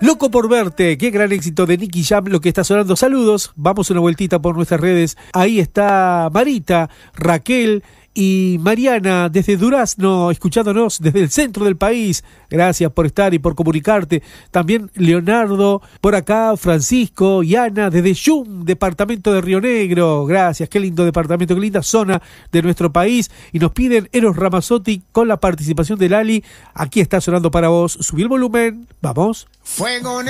Loco por verte, qué gran éxito de Nicky Jam, lo que está sonando. Saludos, vamos una vueltita por nuestras redes. Ahí está Marita, Raquel y Mariana desde Durazno, escuchándonos desde el centro del país. Gracias por estar y por comunicarte. También Leonardo, por acá, Francisco y Ana desde Yum, departamento de Río Negro. Gracias, qué lindo departamento, qué linda zona de nuestro país. Y nos piden Eros Ramazzotti con la participación de Lali. Aquí está sonando para vos. Subí el volumen, vamos. Fuego